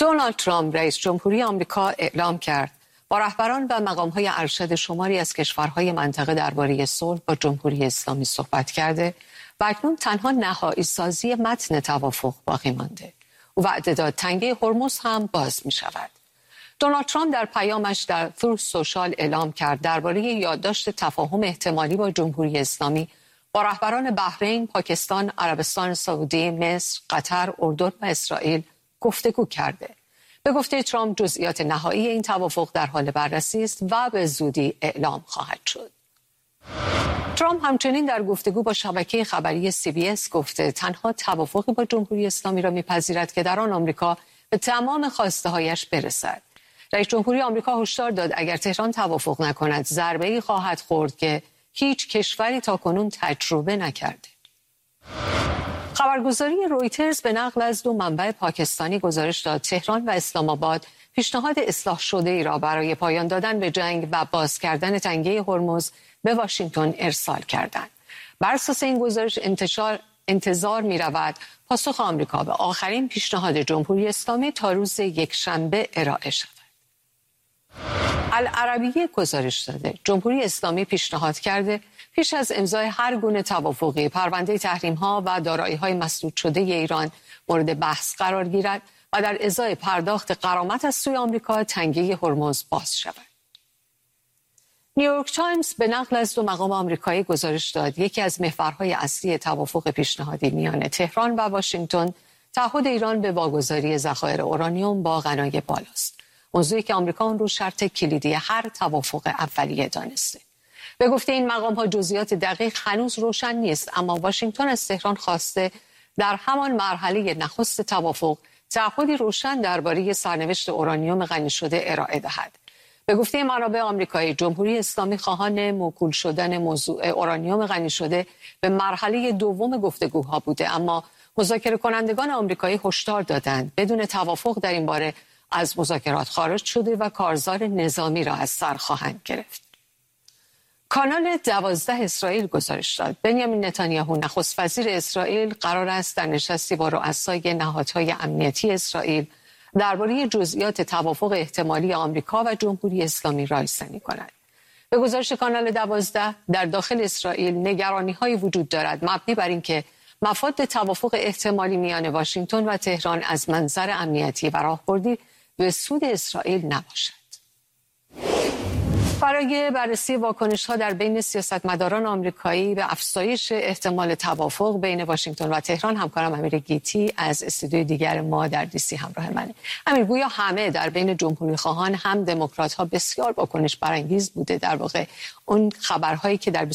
دونالد ترامپ رئیس جمهوری آمریکا اعلام کرد با رهبران و مقام‌های ارشد شماری از کشورهای منطقه درباره صلح با جمهوری اسلامی صحبت کرده و اکنون تنها نهایی سازی متن توافق باقی مانده. او وعده داد تنگه هرمز هم باز می شود. دونالد ترامپ در پیامش در تروث سوشال اعلام کرد درباره یادداشت تفاهم احتمالی با جمهوری اسلامی با رهبران بحرین، پاکستان، عربستان سعودی، مصر، قطر، اردن و اسرائیل گفتگو کرده. به گفته ترامپ جزئیات نهایی این توافق در حال بررسی است و به زودی اعلام خواهد شد. ترامپ همچنین در گفتگو با شبکه خبری CBS گفته تنها توافقی با جمهوری اسلامی را می‌پذیرد که در آن آمریکا به تمام خواسته‌هایش برسد. رئیس جمهوری آمریکا هشدار داد اگر تهران توافق نکند ضربه‌ای خواهد خورد که هیچ کشوری تاکنون تجربه نکرده. خبرگزاری رویترز به نقل از دو منبع پاکستانی گزارش داد تهران و اسلام آباد پیشنهاد اصلاح شده ای را برای پایان دادن به جنگ و باز کردن تنگه هرمز به واشنگتن ارسال کردند. بر اساس این گزارش انتظار می رود پاسخ آمریکا به آخرین پیشنهاد جمهوری اسلامی تا روز یکشنبه ارائه شود. العربیه گزارش داده جمهوری اسلامی پیشنهاد کرده پیش از امضای هر گونه توافقی پرونده تحریم‌ها و دارایی‌های مسدود شده ایران مورد بحث قرار گیرد و در ازای پرداخت غرامت از سوی آمریکا تنگه هرمز باز شود. نیویورک تایمز به نقل از دو مقام آمریکایی گزارش داد یکی از محورهای اصلی توافق پیشنهادی میان تهران و واشنگتن تعهد ایران به واگذاری ذخایر اورانیوم با غنای بالاست. موضوعی که آمریکا اون رو شرط کلیدی هر توافق اولیه دانسته. به گفته این مقام‌ها جزئیات دقیق هنوز روشن نیست، اما واشنگتن از تهران خواسته در همان مرحله نخست توافق تعهدی روشن درباره سرنوشت اورانیوم غنی شده ارائه دهد. به گفته منابع آمریکایی جمهوری اسلامی خواهان موکول شدن موضوع اورانیوم غنی شده به مرحله دوم گفتگوها بوده، اما مذاکره کنندگان آمریکایی هشدار دادند بدون توافق در این باره از مذاکرات خارج شده و کارزار نظامی را از سر خواهند گرفت. کانال 12 اسرائیل گزارش داد بنیامین نتانیاهو نخست وزیر اسرائیل قرار است در نشستی با رؤسای نهادهای امنیتی اسرائیل درباره جزئیات توافق احتمالی آمریکا و جمهوری اسلامی رایزنی کند. به گزارش کانال 12 در داخل اسرائیل نگرانی‌هایی وجود دارد مبنی بر اینکه مفاد توافق احتمالی میان واشنگتن و تهران از منظر امنیتی و راهبردی به سود اسرائیل نباشد. برای بررسی واکنش‌ها در بین سیاستمداران آمریکایی به افزایش احتمال توافق بین واشنگتن و تهران همکارم امیر گیتی از استودیوی دیگر ما در DC همراه منه. امیر، گویا همه در بین جمهوری خواهان هم دموکرات‌ها بسیار واکنش برانگیز بوده در واقع اون خبرهایی که در